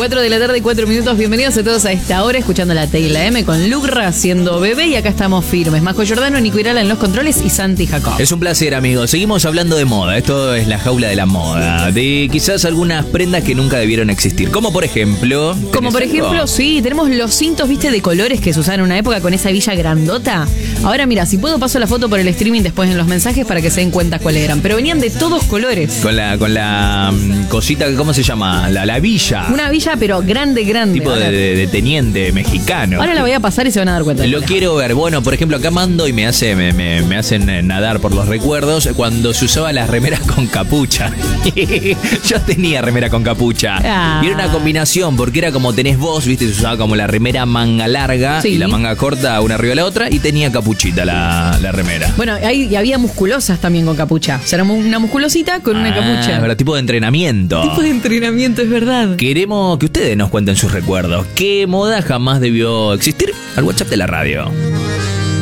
4 de la tarde y 4 minutos. Bienvenidos a todos a esta hora, escuchando la T y la M con Lucra siendo bebé. Y acá estamos firmes. Majo Giordano, Nico Irala en los controles y Santi Jacob. Es un placer, amigos. Seguimos hablando de moda. Esto es la jaula de la moda. De quizás algunas prendas que nunca debieron existir. Como por ejemplo... Sí, tenemos los cintos, viste, de colores que se usaban en una época con esa villa grandota. Ahora mira, si puedo paso la foto por el streaming después en los mensajes para que se den cuenta cuáles eran. Pero venían de todos colores. Con la cosita, ¿cómo se llama? La villa. Una villa, pero grande. Tipo de teniente mexicano. Ahora la voy a pasar y se van a dar cuenta. Lo quiero ver. Bueno, por ejemplo, acá mando y me hacen nadar por los recuerdos cuando se usaba las remeras con capucha. Yo tenía remera con capucha. Y era una combinación, porque era como tenés vos, viste, se usaba como la remera manga larga y la manga corta una arriba de la otra y tenía capuchita la remera. Bueno, y había musculosas también con capucha. O sea, era una musculosita con una capucha. Pero tipo de entrenamiento. Es verdad. Queremos que ustedes nos cuenten sus recuerdos. ¿Qué moda jamás debió existir? Al WhatsApp de la radio.